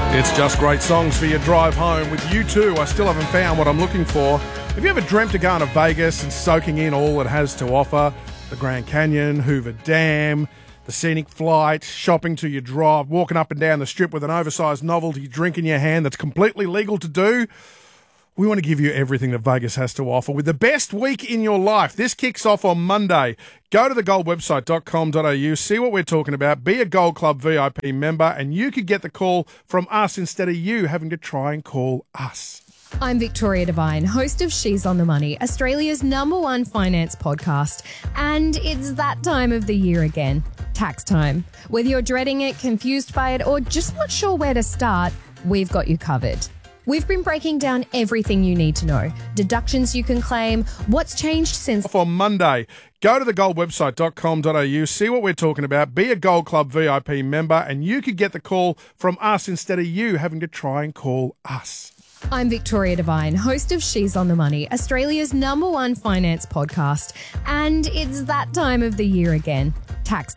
It's just great songs for your drive home. With U2, I still haven't found what I'm looking for. Have you ever dreamt of going to Vegas and soaking in all it has to offer? The Grand Canyon, Hoover Dam, the scenic flight, shopping to your drive, walking up and down the strip with an oversized novelty drink in your hand that's completely legal to do? We want to give you everything that Vegas has to offer with the best week in your life. This kicks off on Monday. Go to thegoldwebsite.com.au, see what we're talking about, be a Gold Club VIP member, and you could get the call from us instead of you having to try and call us. I'm Victoria Devine, host of She's on the Money, Australia's #1 finance podcast. And it's that time of the year again, tax time. Whether you're dreading it, confused by it, or just not sure where to start, we've got you covered. We've been breaking down everything you need to know. Deductions you can claim, what's changed since... On Monday, go to thegoldwebsite.com.au, see what we're talking about, be a Gold Club VIP member, and you could get the call from us instead of you having to try and call us. I'm Victoria Devine, host of She's on the Money, Australia's #1 finance podcast. And it's that time of the year again, tax